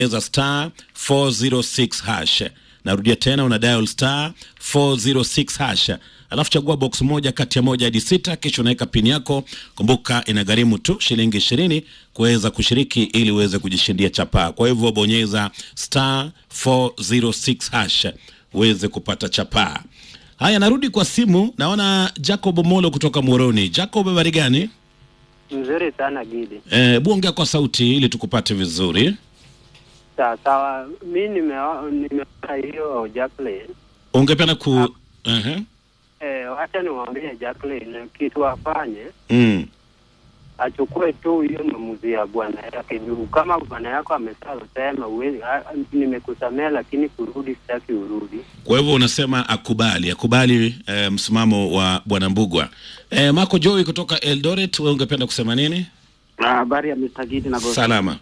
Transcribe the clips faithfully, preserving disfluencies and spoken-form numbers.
eza star four zero six hash. Narudia tena, una dial star four zero six hash. Alafu chagua box moja kati ya moja hadi sita, kisha unaweka pin yako. Kumbuka inagharimu tu shilingi ishirini kuweza kushiriki ili uweze kujishindia chapaa. Kwa hivyo bonyeza star four zero six hash uweze kupata chapaa. Haya, narudi kwa simu. Naona Jacob Molo kutoka Moroni. Jacob, habari gani? Nzuri sana Gidi. Eh, buongea kwa sauti ili tukupate vizuri. Sawa sawa, mimi nimeona nimeona hiyo Jacqueline. Ungependa ku uh -huh. Eh, wacha niwaambie Jacqueline kitu afanye. Mm. Achukue tu hiyo maamuzi ya bwana yake juu. Kama bwana yako amesema uwezi, nimekusamea lakini kurudi sitaki urudi. Kwa hivyo unasema akubali, akubali e, msimamo wa bwana Mbugua. E, Marco Joey kutoka Eldoret, wewe ungependa kusema nini? Habari ya mister Gidi na Gosi. Salama.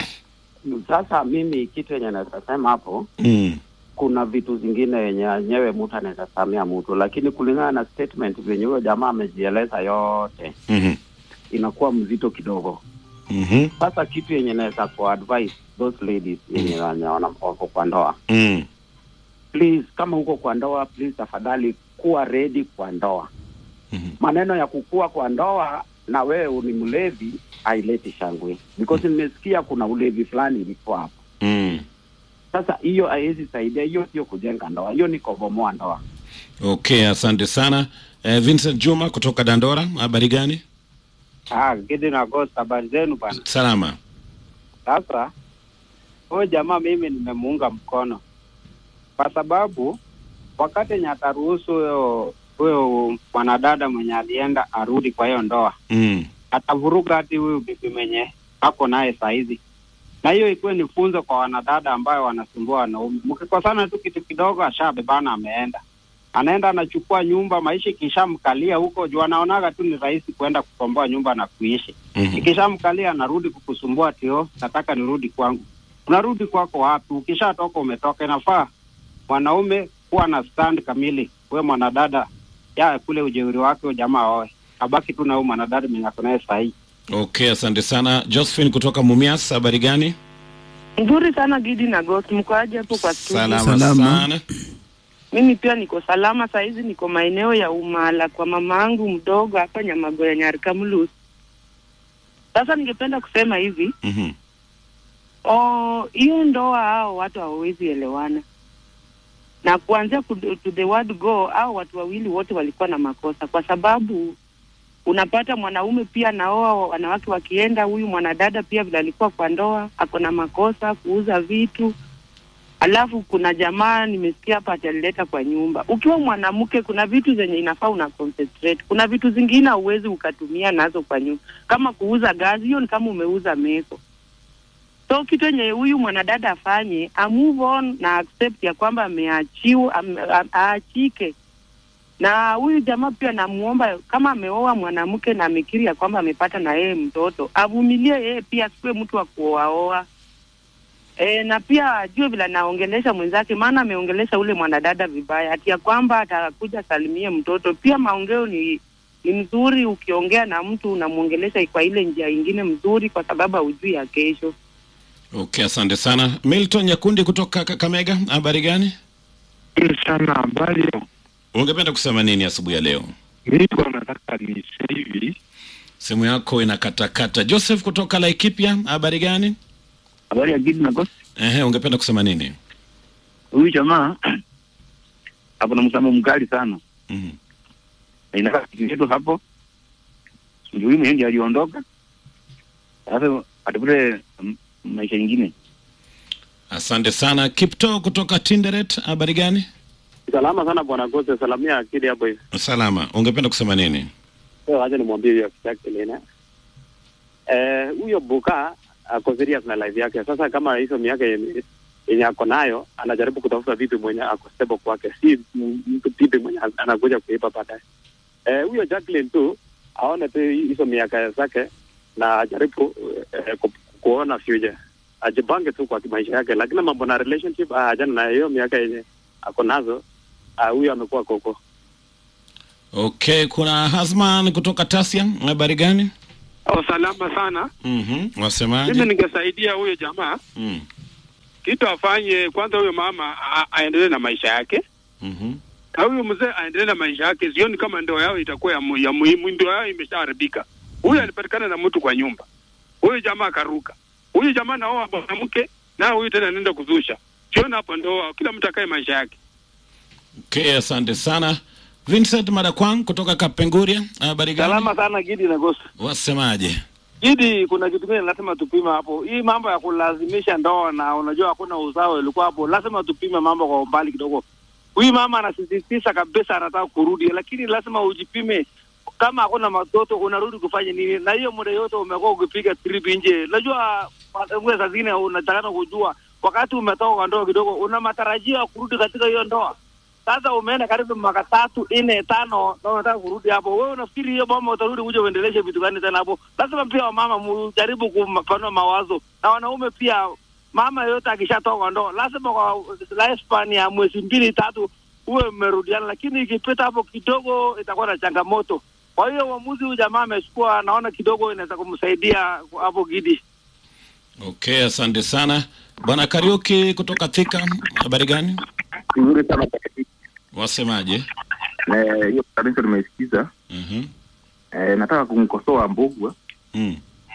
Sasa mimi kitu yenye nasema hapo, mm. kuna vitu zingine yenye nyewe mtu anaweza samia mtu, lakini kulingana na statement venye huyo jamaa amejieleza yote, mhm, inakuwa mzito kidogo. mhm. Sasa kitu yenye naweza ku advise those ladies yenye wana wako kwa ndoa, mm. please, kama uko kwa ndoa, please tafadhali kuwa ready kwa ndoa. Mhm. Maneno ya kukua kwa ndoa na wewe ni mlevi haileti shangwe, because mm. nimesikia kuna ulevi fulani ilikuwa hapo. Mm. Sasa hiyo haiwezi saidia, hiyo sio kujenga ndoa, hiyo ni kubomoa ndoa. Okay, asante sana. Eh, Vincent Juma kutoka Dandora, habari gani? Ah, Gidi na Gosi, habari zenu bana? Salama. Sasa huyo jamaa mimi nimemuunga mkono. Kwa sababu wakati nyataruhusu huyo huyo mwanadada mwenye alienda arudi kwa hiyo ndoa, Mm. atavuruga hadi huyo bibi mwenye ako naye saizi. Na hiyo ikuwe ni funzo kwa wanadada ambao wanasumbua wanaume. Mkikosana tu kitu kidogo ashabebana ameenda. Anaenda anachukua nyumba, maisha kishamkalia huko, juu anaonaga tu ni rahisi kwenda kukomboa nyumba na kuishi. Mhm. Ikishamkalia anarudi kukusumbua tio, nataka nirudi kwangu. Unarudi kwako wapi? Ukishatoka umetoka. Inafaa mwanaume kuwa na stand kamili. Wewe mwanadada ya kule ujeuri wake jamaa oe. Abaki tu na huyo mwanadada mwenye ako naye sahihi. Okay, asante sana. Josephine kutoka Mumias, habari gani? Nzuri sana Gidi na Gosi, mko aje hapo kwa studio? Salama, Salama. sana. Mimi pia niko salama, saa hizi niko maeneo ya Umala kwa mama yangu mdogo hapa Nyamagoya Nyarikamulus. Sasa ningependa kusema hivi, Mhm. oh, hiyo ndoa hao watu hawawezi elewana. Na kuanzia ku- to the word go, hao watu wawili wote walikuwa na makosa, kwa sababu unapata mwanaume pia naoa wanawake wakienda, huyu mwanadada pia vile alikuwa kwa ndoa ako na makosa kuuza vitu. Alafu kuna jamaa nimesikia hapa atalileta kwa nyumba. Ukiwa mwanamke kuna vitu zenye inafaa una concentrate. Kuna vitu zingine uwezi ukatumia nazo kwa nyumba. Kama kuuza gazi, hiyo ni kama umeuza meko. So kitu yenye huyu mwanadada afanye, a move on na accept ya kwamba ameachiwa, am- am- aachike. Na huyu jamaa pia namuomba kama ameoa mwanamke na amekiri ya kwamba amepata na yeye mtoto, avumilie yeye pia, asiwe mtu wa kuoaoa. E, na pia ajue vile anaongelesha mwenzake, maana ameongelesha ule mwanadada vibaya, ati ya kwamba atakuja salimie mtoto. Pia maongeo ni ni mzuri, ukiongea na mtu unamuongelesha kwa ile njia ingine mzuri, kwa sababu hujui ya kesho. Okay, asante sana. Milton Nyakundi kutoka Kakamega, habari gani? sana habari ya Ungependa kusema nini asubuhi ya leo? mimi kwa nataka ni hivi. Simu yako inakatakata. Joseph kutoka Laikipia, habari gani? Habari ya Gidi na Gosi. Ehe, ungependa kusema nini? Huyu jamaa hapo na msamo mkali sana. Mhm. Na inakaa kitu hapo. Ndio huyu mwenyewe aliondoka. Sasa atapata mm, maisha mengine. Asante sana. Kipto kutoka Tinderet, habari gani? Salama sana bwana Gosi, salamia akili hapo hivi. Salama. Ungependa kusema nini? Sasa acha nimwambie hiyo Jacqueline. Eh, huyo Buka ako serious na life yake. Sasa kama hizo miaka yenye yenye ako nayo, anajaribu kutafuta vipi mwenye ako stable kwake, si mtu vipi mwenye anakuja kuipa baadaye. Eh, huyo Jacqueline tu aone tu hizo miaka zake na ajaribu eh, ku, kuona future. Ajipange tu kwa maisha yake, lakini mambo na relationship ajana na hiyo miaka yenye ako nazo, huyo amekuwa koko. Okay, kuna Hasman kutoka Tasia, habari gani? Oh, salama sana. Mhm. Wasemaje? Mimi ningesaidia huyo jamaa. Mm. kitu afanye kwanza, huyo mama aendelee na maisha yake. Mhm. Na huyo mzee aendelee na maisha yake. Sioni kama ndoa yao itakuwa ya, mu, ya muhimu. Ndoa yao imeshaharibika. Huyo alipatikana na mtu kwa nyumba. Huyo jamaa akaruka. Huyo jamaa naoa mwanamke na huyo tena anaenda kuzusha. Sioni hapo ndoa, kila mtu akae maisha yake. Okay, asante sana. Vincent Madakwang kutoka Kapenguria. Habari gani? Salama sana Gidi na Ghost. Wasemaje? Gidi, kuna kitu kingine lazima tupime hapo. Hii mambo ya kulazimisha ndoa na unajua hakuna uzao ilikuwa hapo. Lazima tupime mambo kwa umbali kidogo. Huyu mama anasisitiza kabisa anataka kurudi, lakini lazima ujipime. Kama hakuna matoto unarudi kufanya nini? Na hiyo muda yote umekuwa ukipiga trip nje. Unajua wewe saa zingine unataka kujua wakati umetoka kwa ndoa kidogo una matarajio ya kurudi katika hiyo ndoa. Sasa umeenda karibu mwaka tatu, nne, tano na unataka kurudi hapo. Wewe unafikiri hiyo mama utarudi uje uendeleshe vitu gani tena hapo? Lazima pia wamama mjaribu kupanua mawazo. Na wanaume pia, mama yote akishatoka kwa ndoa lazima kwa lifespan ya mwezi mbili tatu uwe umerudiana, lakini ikipita hapo kidogo itakuwa na changamoto. Kwa hiyo uamuzi huyu jamaa amechukua naona kidogo inaweza kumsaidia hapo Gidi. Okay, asante sana. Bwana Kariuki kutoka Thika. Habari gani? Nzuri sana. Wasemaje? Eh, hiyo taarifa nimesikiza. Mhm. Eh, nataka kumkosoa Mbugua. Mm.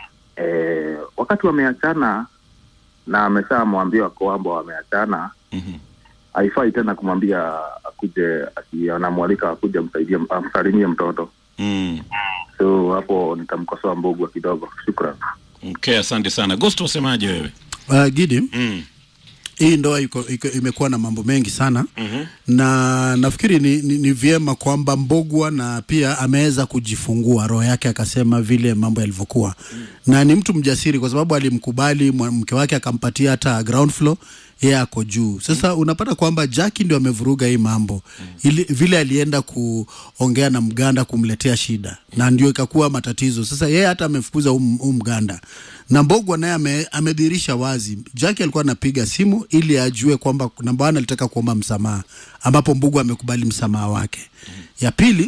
Eh, wakati wameachana na ameshamwambia kwamba wameachana. Mhm. Haifai tena kumwambia akuje anamwalika akuje msaidie amsalimie mtoto. Mm. So hapo nitamkosoa Mbugua kidogo. Shukrani. Okay, asante sana. Ghost, wasemaje wewe? Uh, Gidi. Mm. Hii ndoa iko, iko imekuwa na mambo mengi sana. Mhm. Na nafikiri ni, ni, ni vyema kwamba Mbogwa na pia ameweza kujifungua roho yake akasema vile mambo yalivyokuwa. Mm. Na ni mtu mjasiri kwa sababu alimkubali mke wake akampatia hata ground floor, yeye ako juu. Sasa mm. unapata kwamba Jackie ndio amevuruga hii mambo. Mm. Ili, vile alienda kuongea na Mganda kumletea shida. Mm. Na ndio ikakuwa matatizo. Sasa yeye hata amefukuza um, um Mganda. Na Mbogwa naye ame, amedhihirisha wazi. Jackie alikuwa anapiga simu ili ajue kwamba namba one alitaka kuomba msamaha, ambapo Mbogwa amekubali msamaha wake. Mm. Ya pili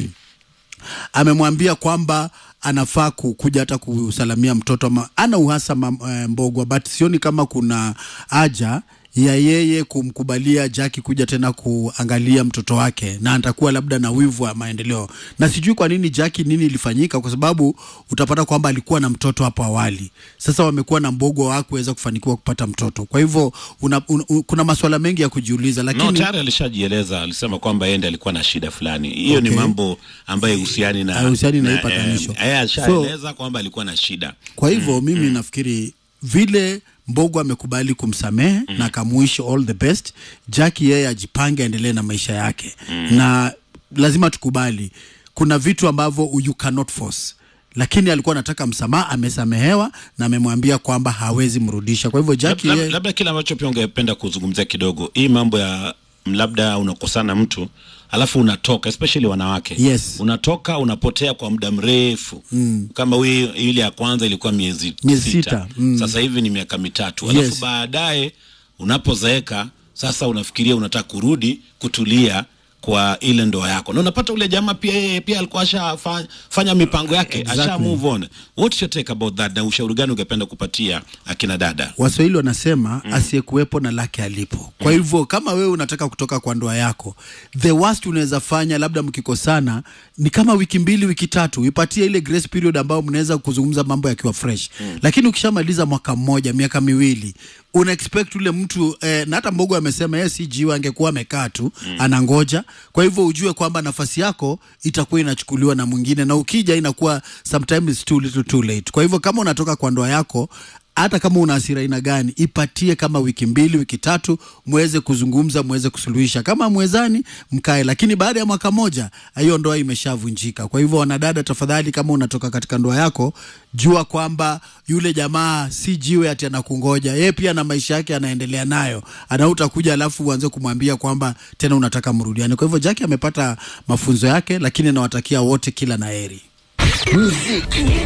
amemwambia kwamba anafaa kuja hata kusalamia mtoto ama ana uhasa Mbogwa, but sioni kama kuna haja ya yeye kumkubalia Jackie kuja tena kuangalia mtoto wake, na atakuwa labda na wivu wa maendeleo. Na sijui kwa nini Jackie nini ilifanyika, kwa sababu utapata kwamba alikuwa na mtoto hapo awali. Sasa wamekuwa na Mbogwa wako kuweza kufanikiwa kupata mtoto. Kwa hivyo una, un, un, kuna maswala mengi ya kujiuliza, lakini no, tayari alishajieleza, alisema kwamba yeye alikuwa na shida fulani. Hiyo okay. Ni mambo ambayo husiani na husiani na ipatanisho. Yeye alishaeleza so, kwamba alikuwa na shida. Kwa hivyo mm, mimi mm. nafikiri vile Mbogwa amekubali kumsamehe mm. na kamuishi all the best. Jackie yeye ajipange aendelee na maisha yake. Mm. Na lazima tukubali kuna vitu ambavyo you cannot force. Lakini alikuwa anataka msamaha, amesamehewa na amemwambia kwamba hawezi mrudisha. Kwa hivyo Jackie labda, ye... labda kile ambacho pia ungependa kuzungumzia kidogo, hii mambo ya labda unakosana mtu alafu unatoka, especially wanawake. Yes. Unatoka unapotea kwa muda mrefu. Mm. Kama we, ile ya kwanza ilikuwa miezi miezi sita. sita. Mm. Sasa hivi ni miaka mitatu. Alafu yes. baadaye unapozeeka sasa unafikiria unataka kurudi kutulia kwa ile ndoa yako. Na unapata ule jamaa pia yeye pia alikuwa ashafanya mipango yake, exactly. Asha move on. What's your take about that? Na ushauri gani ungependa kupatia akina dada? Waswahili wanasema mm. asiyekuwepo na lake alipo. Kwa hivyo mm. kama wewe unataka kutoka kwa ndoa yako, the worst unaweza fanya labda mkikosana ni kama wiki mbili wiki tatu, ipatie ile grace period ambao mnaweza kuzungumza mambo yakiwa fresh. Mm. Lakini ukishamaliza mwaka mmoja, miaka miwili, una expect ule mtu eh, na hata Mbogwa amesema yeye si jiwa, angekuwa amekaa tu mm. anangoja. Kwa hivyo ujue kwamba nafasi yako itakuwa inachukuliwa na mwingine, na ukija inakuwa sometimes too little too late. Kwa hivyo kama unatoka kwa ndoa yako, hata kama una hasira ina gani, ipatie kama wiki mbili wiki tatu muweze kuzungumza, muweze kusuluhisha. Kama mwezani mkae, lakini baada ya mwaka moja hiyo ndoa imeshavunjika. Kwa hivyo wanadada, tafadhali kama unatoka katika ndoa yako, jua kwamba yule jamaa si jiwe ati anakungoja. Yeye pia na maisha yake anaendelea nayo. Anautakuja alafu uanze kumwambia kwamba tena unataka mrudiane. Kwa hivyo Jackie amepata mafunzo yake, lakini nawatakia wote kila laheri.